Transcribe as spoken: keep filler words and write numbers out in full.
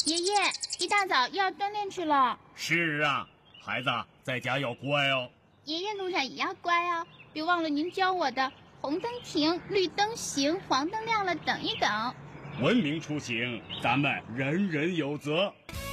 爷爷，一大早要锻炼去了。 是啊，孩子在家要乖哦。 爷爷路上也要乖哦，别忘了您教我的红灯停，绿灯行，黄灯亮了等一等。 文明出行，咱们人人有责。